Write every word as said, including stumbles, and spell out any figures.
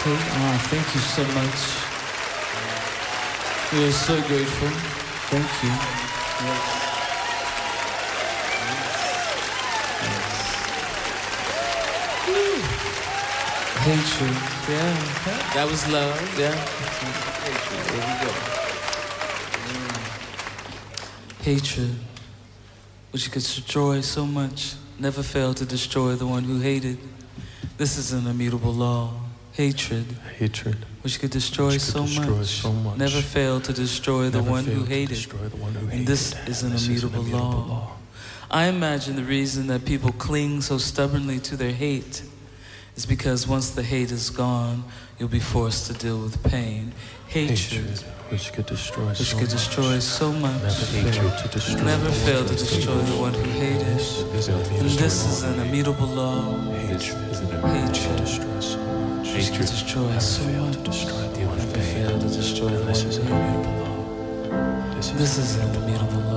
Okay. Ah, thank you so much. We are so grateful. Thank you. Yes. Yes. Hatred. Yeah. That was love. Yeah. Hatred. There we go. Mm. Hatred, which could destroy so much, never fail to destroy the one who hated. This is an immutable law. Hatred, hatred, which could destroy, which could so, destroy much, so much, never fail to destroy the one who hated. One who and hated. this is an, this immutable, is an immutable law. law. I imagine the reason that people cling so stubbornly to their hate is because once the hate is gone, you'll be forced to deal with pain. Hatred, hatred which could destroy, which so, could much, destroy so much, never fail to destroy, never the fail one to destroy the one who hated. This and this is an immutable law. Hatred, hatred, destroy so much. which could destroy so much, destroy the one never fail to destroy the one who hated. This is This is an immutable law.